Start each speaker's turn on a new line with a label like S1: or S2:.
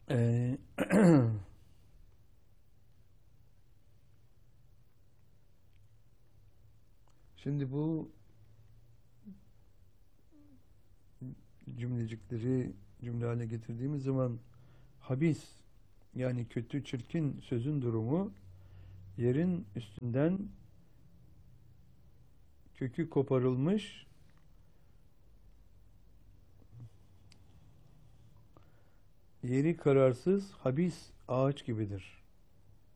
S1: Ee, Şimdi bu cümlecikleri cümle haline getirdiğimiz zaman habis, yani kötü, çirkin sözün durumu, yerin üstünden kökü koparılmış, yeri kararsız habis ağaç gibidir.